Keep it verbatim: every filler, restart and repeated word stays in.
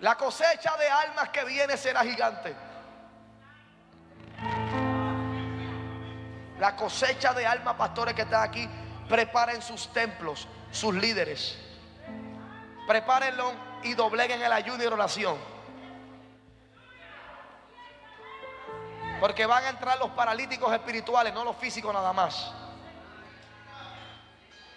La cosecha de almas que viene será gigante. La cosecha de almas, pastores que están aquí, preparen sus templos, sus líderes. Prepárenlo y dobleguen el ayuno y oración. Porque van a entrar los paralíticos espirituales, no los físicos nada más.